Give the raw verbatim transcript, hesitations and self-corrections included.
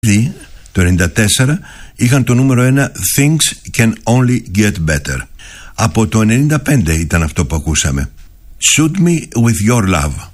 Το ενενήντα τέσσερα είχαν το νούμερο ένα Things Can Only Get Better. Από το ενενήντα πέντε ήταν αυτό που ακούσαμε, Shoot Me With Your Love.